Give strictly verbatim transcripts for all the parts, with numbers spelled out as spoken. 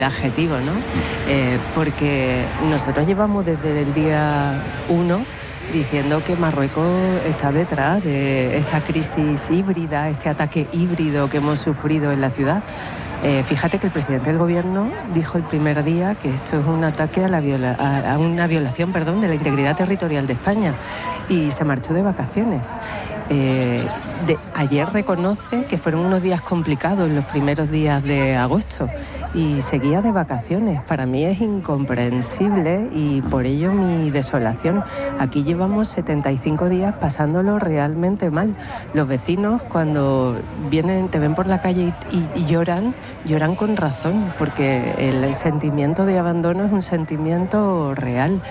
adjetivo, ¿no? Eh, porque nosotros llevamos desde el día uno diciendo que Marruecos está detrás de esta crisis híbrida, este ataque híbrido que hemos sufrido en la ciudad. Eh, fíjate que el presidente del gobierno dijo el primer día que esto es un ataque a, la viola, a, a una violación, perdón, de la integridad territorial de España, y se marchó de vacaciones. Eh, de, ayer reconoce que fueron unos días complicados los primeros días de agosto y seguía de vacaciones. Para mí es incomprensible y por ello mi desolación. Aquí llevamos setenta y cinco días pasándolo realmente mal. Los vecinos cuando vienen, te ven por la calle y, y, y lloran, lloran con razón, porque el sentimiento de abandono es un sentimiento real.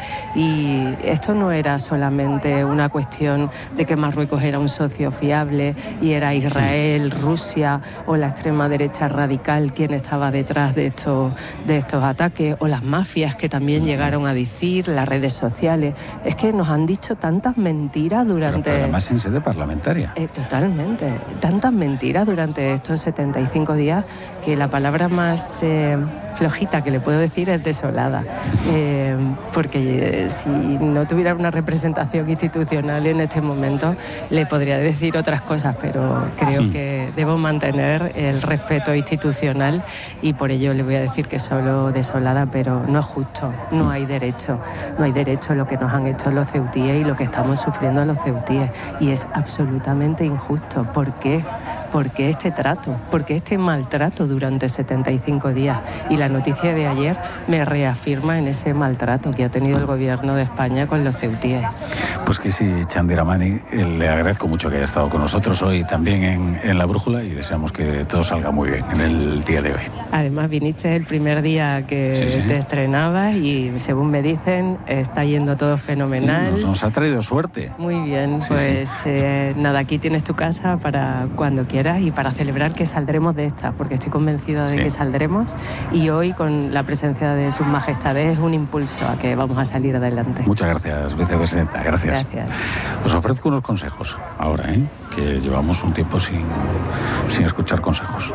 Y esto no era solamente una cuestión de que Marruecos era un socio fiable y era Israel, Rusia o la extrema derecha radical quien estaba detrás de estos, de estos ataques, o las mafias que también llegaron a decir, las redes sociales. Es que nos han dicho tantas mentiras durante... Pero, pero además en sede parlamentaria. Eh, totalmente. Tantas mentiras durante estos setenta y cinco días que la palabra más eh, flojita que le puedo decir es desolada. Eh, porque eh, si no tuviera una representación institucional en este momento, le podría decir otras cosas, pero creo mm. que debo mantener el respeto institucional y por ello le voy a decir que solo desolada, pero no es justo, no hay derecho, no hay derecho a lo que nos han hecho los ceutíes y lo que estamos sufriendo los ceutíes, y es absolutamente injusto. ¿Por qué? ¿Por qué este trato? ¿Por qué este maltrato durante setenta y cinco días? Y la noticia de ayer me reafirma en ese maltrato que ha tenido el gobierno de España con los ceutíes. Pues que sí, Chandiramani, le agradezco mucho que haya estado con nosotros hoy también en, en La Brújula y deseamos que todo salga muy bien en el día de hoy. Además viniste el primer día que sí, sí. te estrenabas y según me dicen está yendo todo fenomenal. Sí, nos, nos ha traído suerte. Muy bien, sí, pues sí. Eh, nada, aquí tienes tu casa para cuando quieras y para celebrar que saldremos de esta, porque estoy convencida de sí. que saldremos, y hoy con la presencia de sus majestades es un impulso a que vamos a salir adelante. Muchas gracias, vicepresidenta, gracias. Gracias. Os ofrezco unos consejos ahora, ¿eh? que llevamos un tiempo sin, sin escuchar consejos.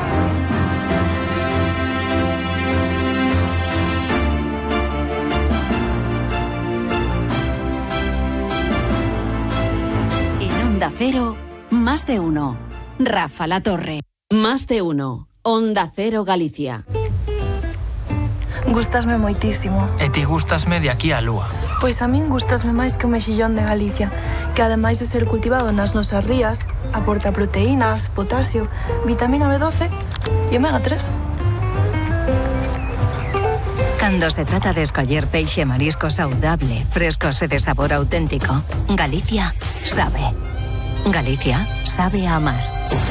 En Onda Cero, más de uno. Rafa La Torre. Más de uno. Onda Cero Galicia. Gustasme moitísimo. E ti gustasme de aquí a lúa. Pois a min gustasme máis que o mexillón de Galicia, que ademais de ser cultivado nas nosas rías, aporta proteínas, potasio, vitamina B doce e omega tres. Cando se trata de escoller peixe e marisco saudable, frescos e de sabor auténtico, Galicia sabe. Galicia sabe a amar.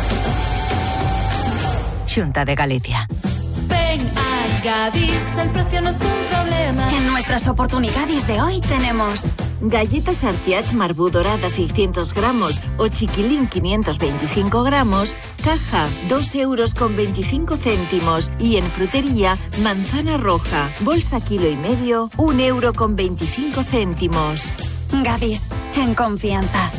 Xunta de Galicia. Ven a Gadis, el precio no es un problema. En nuestras oportunidades de hoy tenemos galletas Artiach Marbú dorada seiscientos gramos o chiquilín quinientos veinticinco gramos, caja dos euros con veinticinco céntimos, y en frutería manzana roja, bolsa kilo y medio, un euro con veinticinco céntimos. Gadis, en confianza.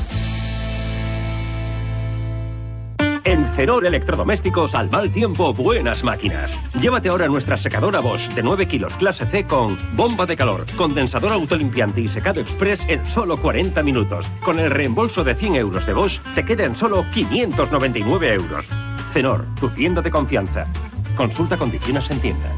En Cenor Electrodomésticos, al mal tiempo, buenas máquinas. Llévate ahora nuestra secadora Bosch de nueve kilos clase C con bomba de calor, condensador autolimpiante y secado express en solo cuarenta minutos. Con el reembolso de cien euros de Bosch, te queda en solo quinientos noventa y nueve euros. Cenor, tu tienda de confianza. Consulta condiciones en tienda.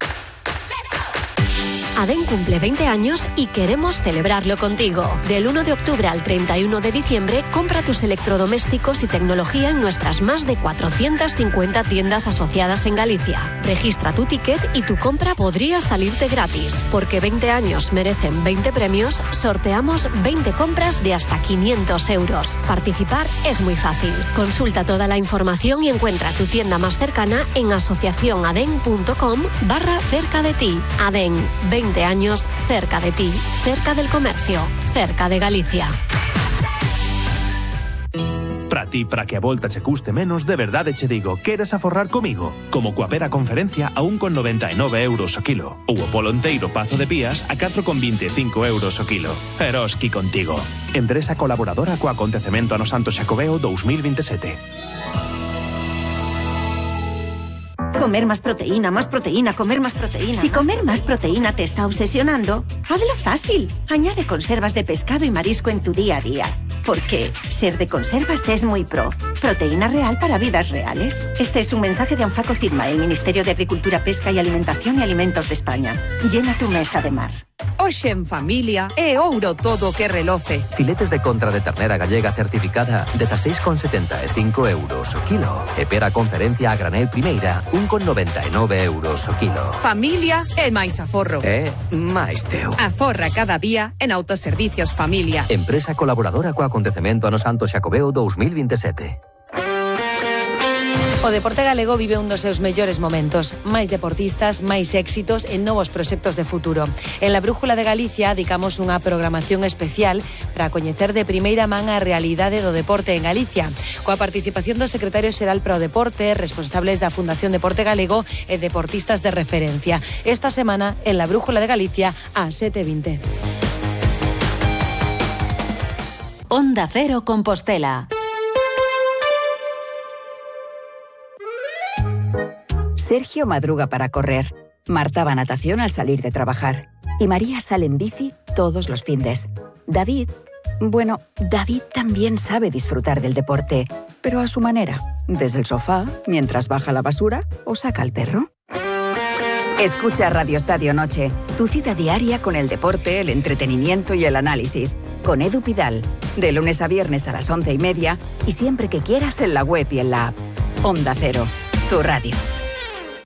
ADEN cumple veinte años y queremos celebrarlo contigo. Del uno de octubre al treinta y uno de diciembre, compra tus electrodomésticos y tecnología en nuestras más de cuatrocientas cincuenta tiendas asociadas en Galicia. Registra tu ticket y tu compra podría salirte gratis. Porque veinte años merecen veinte premios, sorteamos veinte compras de hasta quinientos euros. Participar es muy fácil. Consulta toda la información y encuentra tu tienda más cercana en asociacionaden.com barra cerca de ti. ADEN, veinte años cerca de ti, cerca del comercio, cerca de Galicia. Para ti, para que a volta che custe menos, de verdade che digo, queres aforrar comigo? Como coa pera conferencia a un con noventa e nove euros o kilo, ou o polo enteiro Pazo de Pías a catro con vinte e cinco euros o kilo. Eroski contigo. Empresa colaboradora co acontecemento ano Santo Xacobeo dos mil veintisiete. Comer más proteína, más proteína, comer más proteína. Si comer más proteína te está obsesionando, hazlo fácil. Añade conservas de pescado y marisco en tu día a día. Porque ser de conservas es muy pro. Proteína real para vidas reales. Este es un mensaje de Anfaco Cidma, el Ministerio de Agricultura, Pesca y Alimentación y Alimentos de España. Llena tu mesa de mar. Hoxe en familia é ouro todo que reloce. Filetes de contra de ternera gallega certificada dezasseis con setenta e cinco euros o kilo. E pera conferencia a granel primeira un con noventa e nove euros o kilo. Familia é máis aforro. É máis teu. Aforra cada día en Autoservicios Familia. Empresa colaboradora co acontecemento ano Santo Xacobeo dos mil veintisiete. O deporte galego vive un dos seus mellores momentos. Máis deportistas, máis éxitos e novos proxectos de futuro. En la Brújula de Galicia dedicamos unha programación especial para coñecer de primeira man a realidade do deporte en Galicia, coa participación do secretario xeral para o deporte, responsables da Fundación Deporte Galego e deportistas de referencia. Esta semana, en la Brújula de Galicia, a sete e vinte. Onda Cero Compostela. Sergio madruga para correr, Marta va a natación al salir de trabajar y María sale en bici todos los findes. David, bueno, David también sabe disfrutar del deporte, pero a su manera, desde el sofá, mientras baja la basura o saca al perro. Escucha Radio Estadio Noche, tu cita diaria con el deporte, el entretenimiento y el análisis, con Edu Pidal, de lunes a viernes a las once y media y siempre que quieras en la web y en la app. Onda Cero, tu radio.